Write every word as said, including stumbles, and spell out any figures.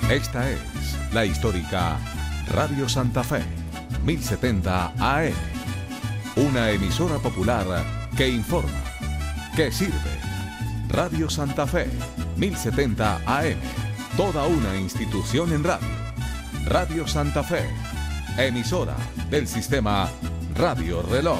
Esta es la histórica Radio Santa Fe, mil setenta A M. Una emisora popular que informa, que sirve. Radio Santa Fe, mil setenta A M. Toda una institución en radio. Radio Santa Fe, emisora del sistema Radio Reloj.